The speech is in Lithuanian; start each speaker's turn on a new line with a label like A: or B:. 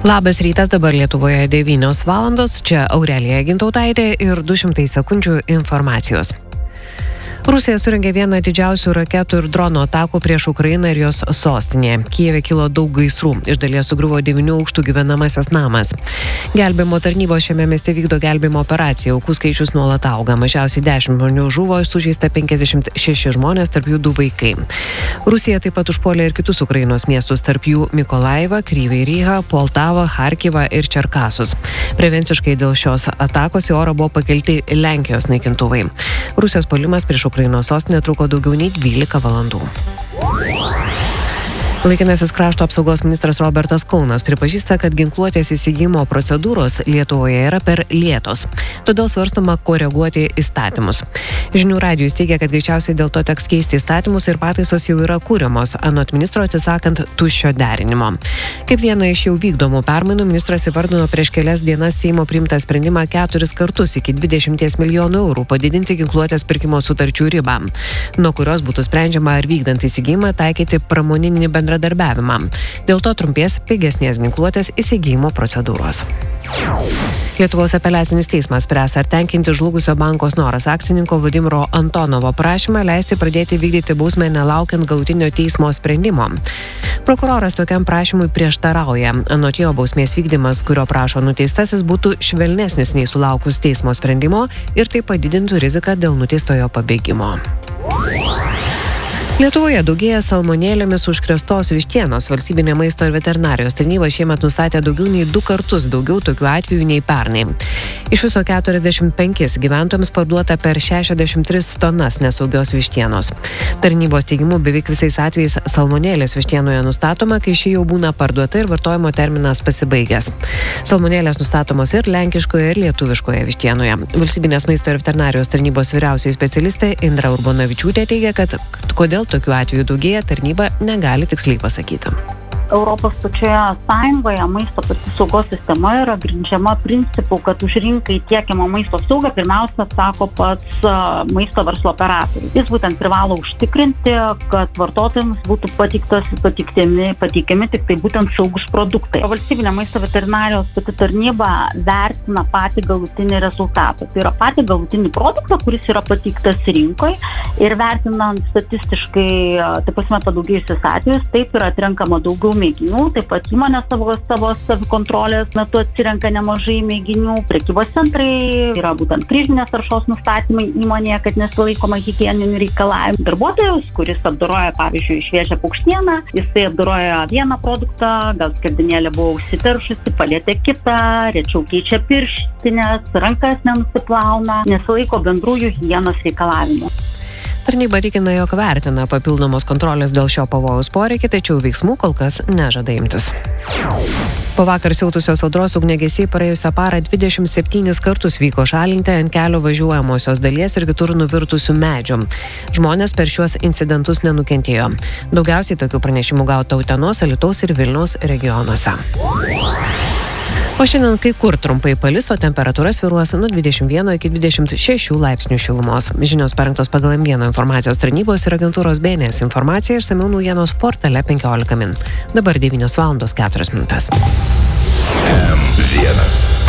A: Labas rytas, dabar Lietuvoje 9 valandos, čia Aurelija Gintautaitė ir 200 sekundžių informacijos. Rusija surengė vieną didžiausių raketų ir dronų atakų prieš Ukrainą ir jos sostinę. Kijeve kilo daug gaisrų, iš dalies sugriuvo 9 aukštų gyvenamasis namas. Gelbėjimo tarnybos šiame mieste vykdo gelbėjimo operaciją, aukų skaičius nuolat auga. Mažiausiai 10 žmonių žuvo, sužeista 56 žmonės, tarp jų 2 vaikai. Rusija taip pat užpuolė ir kitus Ukrainos miestus, tarp jų Mikolaivą, Kryvį Rygą, Poltavą, Charkivą ir Čerkasus. Prevenciškai dėl šios atakos į orą buvo pakelti Lenkijos naikintuvai. Rusijos puolimas prieš Ukrainos sostinę truko daugiau nei 12 valandų. Laikinasis krašto apsaugos ministras Robertas Kaunas pripažįsta, kad ginkluotės įsigijimo procedūros Lietuvoje yra per lėtos. Todėl svarstoma koreguoti įstatymus. Žinių radijui teigia, kad greičiausiai dėl to teks keisti įstatymus ir pataisos jau yra kūriamos, anot ministro atsisakant tuščio derinimo. Kaip vieną iš jau vykdomų permainų ministras įvardino prieš kelias dienas Seimo priimtą sprendimą 4 kartus iki 20 milijonų eurų padidinti ginkluotės pirkimo sutarčių ribą, nuo kurios būtų sprendžiama ar vykdant įsigijimą taikyti pramoninį bendradarbiavimą. Dėl to trumpės pigesnės ginkluotės įsigijimo procedūros. Lietuvos apeliacinis teismas spręs, ar tenkinti žlugusio bankos noras akcininko Vladimiro Antonovo prašymą leisti pradėti vykdyti bausmę nelaukiant galutinio teismo sprendimo. Prokuroras tokiam prašymui prieštarauja. Anot jo, bausmės vykdymas, kurio prašo nuteistasis, būtų švelnesnis nei sulaukus teismo sprendimo ir tai padidintų riziką dėl nuteistojo pabėgimo. Lietuvoje daugėja salmonėlėmis užkrėstos vištienos. Valstybinė maisto ir veterinarijos tarnyba šiemet nustatė daugiau nei 2 kartus daugiau tokių atvejų nei pernai. Iš viso 45 gyventojams parduota per 63 tonas nesaugios vištienos. Tarnybos teigimu beveik visais atvejais salmonėlės vištienoje nustatoma, kai ši jau būna parduota ir vartojimo terminas pasibaigęs. Salmonėlės nustatomos ir lenkiškoje, ir lietuviškoje vištienoje. Valstybinės maisto ir veterinarijos tarnybos vyriausioji specialistė Indra Urbonavičiūtė teigia, kad kodėl tokių atvejų daugėja, tarnyba negali tiksliai pasakyti.
B: Europos pačioje sąjungoje maisto pati saugos sistema yra grindžiama principu, kad už rinkai tiekiamą maisto saugą pirmiausia atsako pats maisto verslo operatorius. Jis būtent privalo užtikrinti, kad vartotojams būtų pateikiami tik tai būtent saugus produktai. Valstybinė maisto veterinarijos pati tarnyba vertina patį galutinį rezultatą. Tai yra patį galutinį produktą, kuris yra pateiktas rinkoje ir vertinant statistiškai, taip prasme, padaugėjusius atvejus, taip yra atrenkama daugiau mėginių, taip pat įmonės savo savikontrolės metu atsirenka nemažai mėginių, prekybos centrai, yra būtent kryžminės taršos nustatymai įmonėje, kad nesilaikoma higieninių reikalavimų. Darbuotojas, kuris apdoroja, pavyzdžiui, šviežią paukštieną, jisai apdoroja vieną produktą, gal skardinėlė buvo užsiteršusi, palietė kitą, rečiau keičia pirštines, rankas nenusiplauna, nesilaiko bendrųjų higienos reikalavimų.
A: Tarnyba tikina, jog vertina papildomos kontrolės dėl šio pavojaus poreikį, tačiau veiksmų kol kas nežada imtis. Po vakar siautusios audros ugniagesiai praėjusią parą 27 kartus vyko šalinti ant kelio važiuojamosios dalies ir kitur nuvirtusių medžių. Žmonės per šiuos incidentus nenukentėjo. Daugiausiai tokių pranešimų gauta Utenos, Alytaus ir Vilniaus regionuose. O šiandien kai kur trumpai palis, o temperatūra svyruos nuo 21 iki 26 laipsnių šilumos. Žinios parengtos pagal M1 informacijos tarnybos ir agentūros BNS informacija išsamiau naujienos portale 15 min. Dabar 9 valandos 4 minutės.
C: M1.